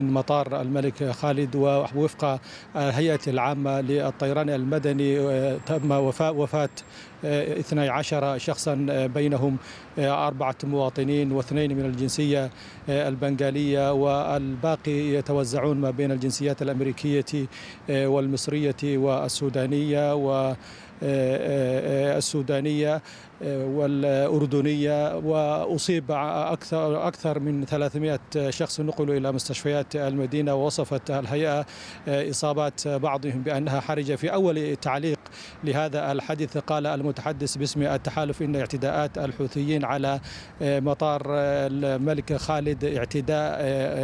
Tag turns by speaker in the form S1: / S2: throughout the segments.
S1: مطار الملك خالد. ووفق الهيئة العامة للطيران المدني تم وفاة 12 شخصا، بينهم 4 مواطنين واثنين من الجنسية البنغالية، والباقي يتوزعون ما بين الجنسيات الأمريكية والمصرية والسودانية والأردنية. وأصيب أكثر من 300 شخص نقلوا إلى مستشفيات المدينة. ووصفت الهيئة إصابات بعضهم بأنها حرجة. في أول تعليق لهذا الحدث قال المتحدث باسم التحالف إن اعتداءات الحوثيين على مطار الملك خالد اعتداء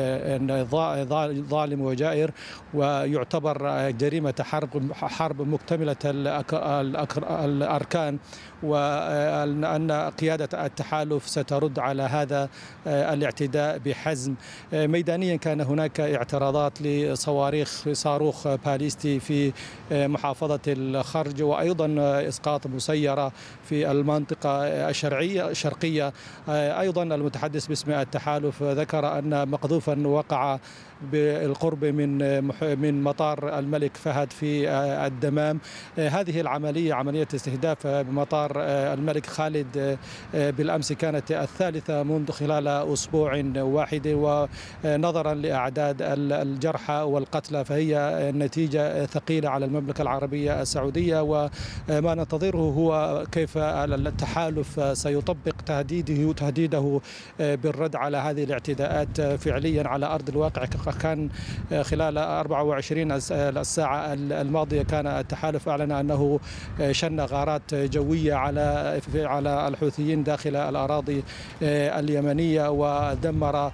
S1: ظالم وجائر، ويعتبر جريمة حرب مكتملة الأركان، وأن قيادة التحالف سترد على هذا الاعتداء بحزم. ميدانيا كان هناك اعتراضات صاروخ باليستي في محافظة الخرج، وأيضا إسقاط مسيرة في المنطقة الشرقية. أيضا المتحدث باسم التحالف ذكر أن مقذوفا وقع بالقرب من مطار الملك فهد في الدمام. هذه عملية استهداف بمطار الملك خالد بالأمس كانت الثالثة منذ خلال أسبوع واحد، ونظرا لأعداد الجرحى والقتلى فهي نتيجة ثقيلة على المملكة العربية السعودية. وما ننتظره هو كيف التحالف سيطبق تهديده بالرد على هذه الاعتداءات فعليا على أرض الواقع. كان خلال 24 الساعة الماضية كان التحالف أعلن أنه شن غارات جوية على الحوثيين داخل الأراضي اليمنية، ودمر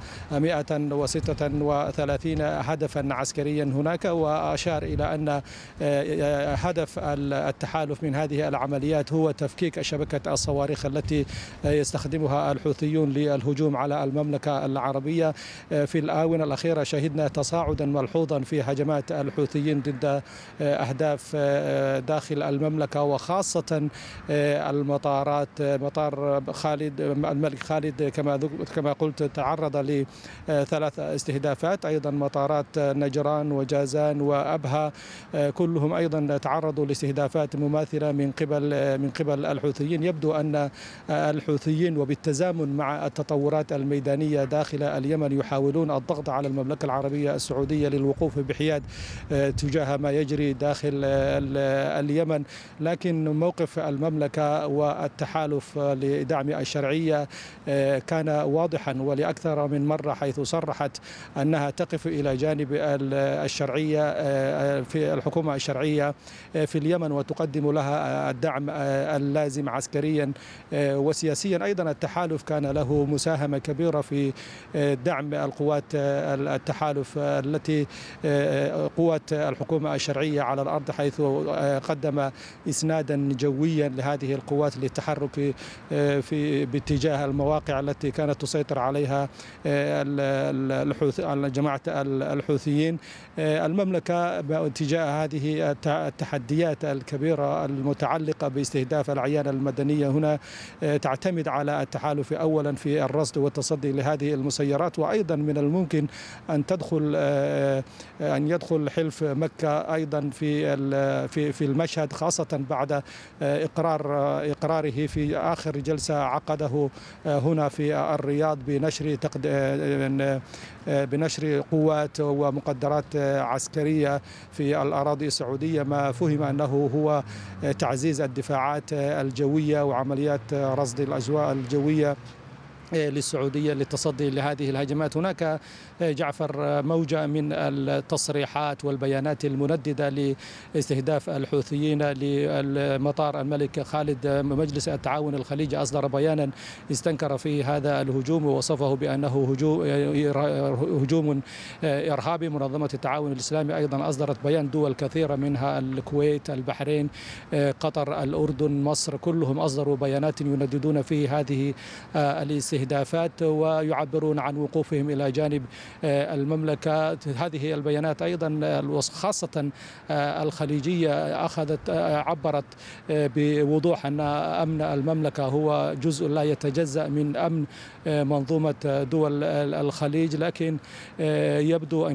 S1: 136 هدفا عسكريا هناك. وأشار إلى أن هدف التحالف من هذه العمليات هو تفكيك شبكة الصواريخ التي يستخدمها الحوثيون للهجوم على المملكة العربية. في الآونة الأخيرة شهدنا تصاعدا ملحوظا في هجمات الحوثيين ضد أهداف داخل المملكة، وخاصة المطارات. مطار الملك خالد كما قلت تعرض ل3 استهدافات، أيضا مطارات نجران وجازان وأبها كلهم أيضا تعرضوا لاستهدافات مماثلة من قبل الحوثيين. يبدو أن الحوثيين وبالتزامن مع التطورات الميدانية داخل اليمن يحاولون الضغط على المملكة العربية السعودية للوقوف بحياد تجاه ما يجري داخل اليمن. لكن موقف المملكة والتحالف لدعم الشرعية كان واضحا ولأكثر من مرة، حيث صرحت أنها تقف إلى جانب الشرعية في الحكومة الشرعية في اليمن وتقدم لها الدعم اللازم عسكريا وسياسيا. أيضا التحالف كان له مساهمة كبيرة في دعم القوات التحالف التي قوات الحكومة الشرعية على الأرض، حيث قدم إسنادا جويا لهذه القوات للتحرك باتجاه المواقع التي كانت تسيطر عليها جماعة الحوثيين. المملكة تجاه هذه التحديات الكبيرة المتعلقة باستهداف الأعيان المدنية هنا تعتمد على التحالف أولا في الرصد والتصدي لهذه المسيرات، وأيضا من الممكن أن يدخل حلف مكة أيضا في المشهد، خاصة بعد إقراره في آخر جلسة عقده هنا في الرياض بنشر قوات ومقدرات عسكرية في الأراضي السعودية، ما فهم أنه هو تعزيز الدفاعات الجوية وعمليات رصد الأجواء الجوية للسعودية للتصدي لهذه الهجمات. هناك جعفر موجة من التصريحات والبيانات المنددة لاستهداف الحوثيين لمطار الملك خالد. مجلس التعاون الخليجي أصدر بيانا استنكر فيه هذا الهجوم ووصفه بأنه هجوم إرهابي. منظمة التعاون الإسلامي أيضا أصدرت بيان. دول كثيرة منها الكويت، البحرين، قطر، الأردن، مصر، كلهم أصدروا بيانات ينددون فيه هذه الاستهدافات ويعبرون عن وقوفهم إلى جانب المملكة. هذه البيانات أيضا خاصة الخليجية عبرت بوضوح أن أمن المملكة هو جزء لا يتجزأ من أمن منظومة دول الخليج، لكن يبدو